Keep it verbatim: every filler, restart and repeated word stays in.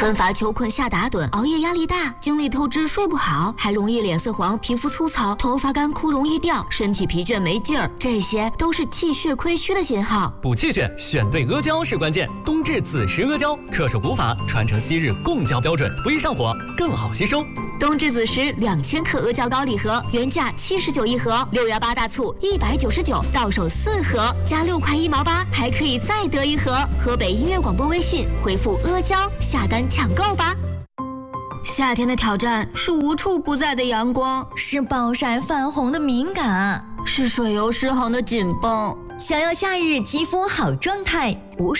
温乏求困下打盹，熬夜压力大，精力透支睡不好，还容易脸色黄、皮肤粗糙、头发干枯容易掉，身体疲倦没劲儿，这些都是气血亏虚的信号。 补气血，选对阿胶是关键。冬至子时阿胶，恪守古法，传承昔日供胶标准，不易上火，更好吸收。 冬至子时两千克阿胶膏礼盒，原价七十九一盒，六幺八大促一百九十九，到手四盒，加六块一毛八，还可以再得一盒。河北音乐广播微信回复阿胶下单抢购吧。夏天的挑战是无处不在的阳光， 是暴晒泛红的敏感， 是水油失衡的紧绷。 想要夏日肌肤好状态，无